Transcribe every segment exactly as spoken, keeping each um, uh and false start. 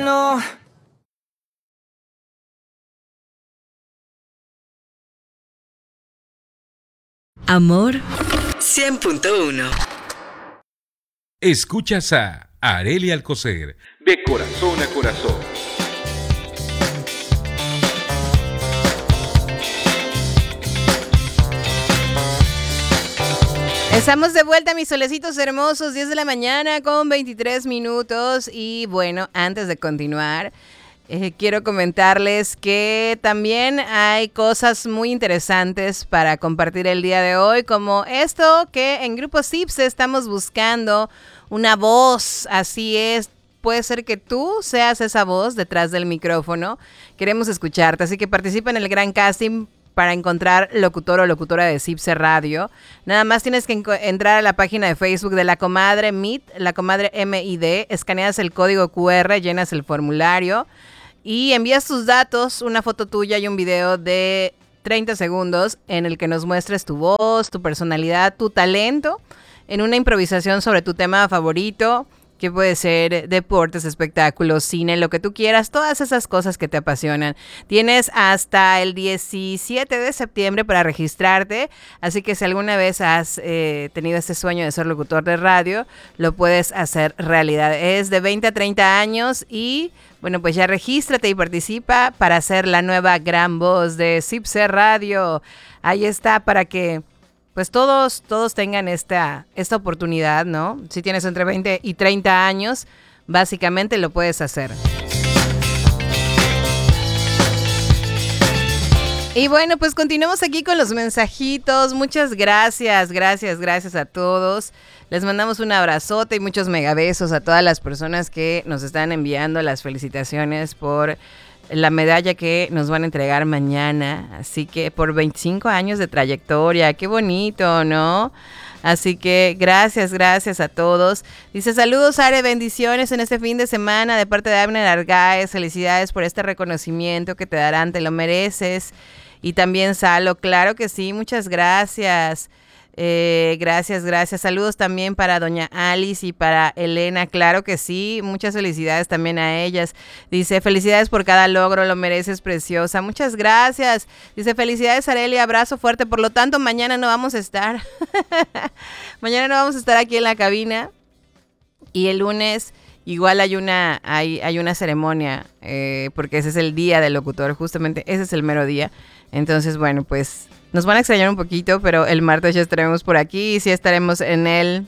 No. Amor cien punto uno. Escuchas a Arely Alcocer, de corazón a corazón. Estamos de vuelta, mis solecitos hermosos, diez de la mañana con veintitrés minutos. Y bueno, antes de continuar, eh, quiero comentarles que también hay cosas muy interesantes para compartir el día de hoy, como esto que en Grupo Cipse estamos buscando una voz, así es. Puede ser que tú seas esa voz detrás del micrófono. Queremos escucharte, así que participa en el gran casting para encontrar locutor o locutora de Cipse Radio. Nada más tienes que enco- entrar a la página de Facebook de La Comadre M I D, La Comadre M I D, escaneas el código Q R, llenas el formulario y envías tus datos, una foto tuya y un video de treinta segundos en el que nos muestres tu voz, tu personalidad, tu talento en una improvisación sobre tu tema favorito, que puede ser deportes, espectáculos, cine, lo que tú quieras, todas esas cosas que te apasionan. Tienes hasta el diecisiete de septiembre para registrarte, así que si alguna vez has eh, tenido ese sueño de ser locutor de radio, lo puedes hacer realidad. Es de veinte a treinta años y bueno, pues ya regístrate y participa para ser la nueva gran voz de Cipse Radio. Ahí está para que pues todos, todos tengan esta, esta oportunidad, ¿no? Si tienes entre veinte y treinta años, básicamente lo puedes hacer. Y bueno, pues continuamos aquí con los mensajitos. Muchas gracias, gracias, gracias a todos. Les mandamos un abrazote y muchos megabesos a todas las personas que nos están enviando las felicitaciones por la medalla que nos van a entregar mañana. Así que por veinticinco años de trayectoria, qué bonito, ¿no? Así que gracias, gracias a todos. Dice, saludos, Are, bendiciones en este fin de semana de parte de Abner Argáez. Felicidades por este reconocimiento que te darán, te lo mereces. Y también Salo, claro que sí, muchas gracias. Eh, gracias, gracias. Saludos también para doña Alice y para Elena, claro que sí, muchas felicidades también a ellas. Dice, felicidades por cada logro, lo mereces, preciosa. Muchas gracias. Dice, felicidades, Arely, abrazo fuerte. Por lo tanto, mañana no vamos a estar. Mañana no vamos a estar aquí en la cabina. Y el lunes igual hay una, hay, hay una ceremonia, eh, porque ese es el día del locutor, justamente ese es el mero día. Entonces, bueno, pues nos van a extrañar un poquito, pero el martes ya estaremos por aquí y sí estaremos en el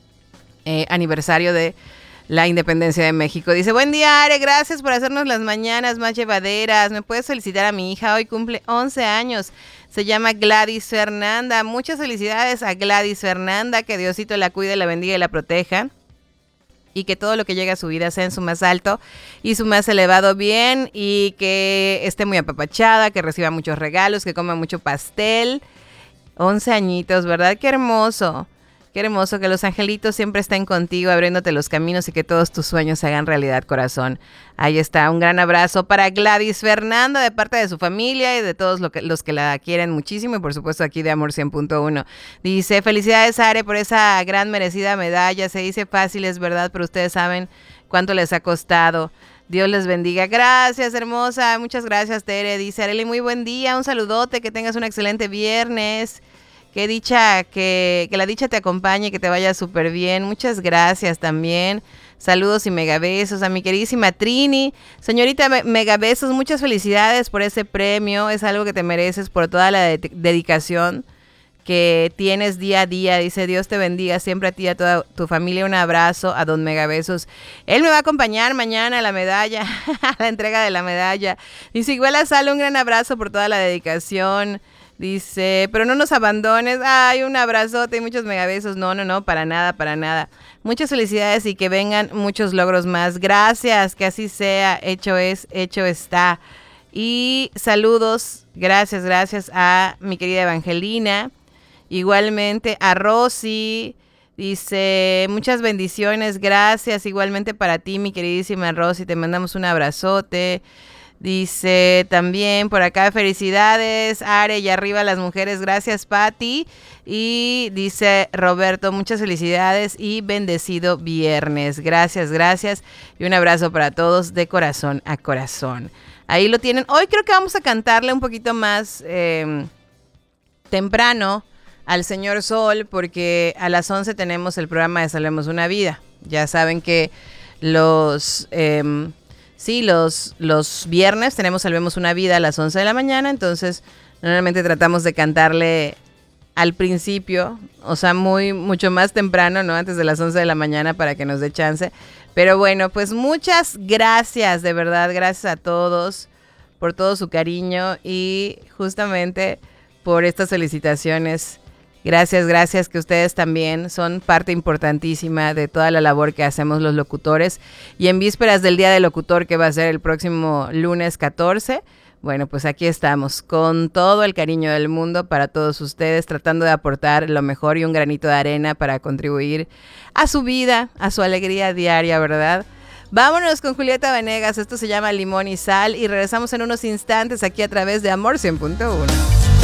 eh, aniversario de la independencia de México. Dice, buen día, Are, gracias por hacernos las mañanas más llevaderas. ¿Me puedes felicitar a mi hija? Hoy cumple once años. Se llama Gladys Fernanda. Muchas felicidades a Gladys Fernanda. Que Diosito la cuide, la bendiga y la proteja. Y que todo lo que llegue a su vida sea en su más alto y su más elevado bien, y que esté muy apapachada, que reciba muchos regalos, que coma mucho pastel. once añitos, ¿verdad? Qué hermoso, qué hermoso que los angelitos siempre estén contigo, abriéndote los caminos y que todos tus sueños se hagan realidad, corazón. Ahí está, un gran abrazo para Gladys Fernanda de parte de su familia y de todos lo que, los que la quieren muchísimo y por supuesto aquí de Amor cien punto uno. Dice, felicidades, Are, por esa gran merecida medalla. Se dice fácil, es verdad, pero ustedes saben cuánto les ha costado. Dios les bendiga. Gracias, hermosa. Muchas gracias, Tere. Dice, Arely, muy buen día, un saludote, que tengas un excelente viernes. Que dicha, que, que la dicha te acompañe, que te vaya súper bien. Muchas gracias también. Saludos y megabesos a mi queridísima Trini. Señorita me- Megabesos, muchas felicidades por ese premio. Es algo que te mereces por toda la de- dedicación que tienes día a día. Dice, Dios te bendiga siempre a ti y a toda tu familia. Un abrazo a don Megabesos. Él me va a acompañar mañana a la medalla, a la entrega de la medalla. Dice, igual a Salo, un gran abrazo por toda la dedicación. Dice, pero no nos abandones. Ay, un abrazote y muchos megabesos. No, no, no, para nada, para nada. Muchas felicidades y que vengan muchos logros más. Gracias, que así sea. Hecho es, hecho está. Y saludos, gracias, gracias a mi querida Evangelina. Igualmente a Rosy. Dice, muchas bendiciones, gracias. Igualmente para ti, mi queridísima Rosy. Te mandamos un abrazote. Dice también por acá, felicidades, Are, y arriba las mujeres, gracias, Patti. Y dice Roberto, muchas felicidades y bendecido viernes. Gracias, gracias. Y un abrazo para todos de corazón a corazón. Ahí lo tienen. Hoy creo que vamos a cantarle un poquito más eh, temprano al señor Sol, porque a las once tenemos el programa de Salvemos una Vida. Ya saben que los... Eh, Sí, los, los viernes tenemos Salvemos una Vida a las once de la mañana, entonces normalmente tratamos de cantarle al principio, o sea, muy mucho más temprano, ¿no? Antes de las once de la mañana para que nos dé chance. Pero bueno, pues muchas gracias, de verdad, gracias a todos por todo su cariño y justamente por estas felicitaciones. Gracias, gracias, que ustedes también son parte importantísima de toda la labor que hacemos los locutores. Y en vísperas del Día del Locutor, que va a ser el próximo lunes catorce, bueno, pues aquí estamos con todo el cariño del mundo para todos ustedes, tratando de aportar lo mejor y un granito de arena para contribuir a su vida, a su alegría diaria, ¿verdad? Vámonos con Julieta Venegas, esto se llama Limón y Sal y regresamos en unos instantes aquí a través de Amor cien punto uno.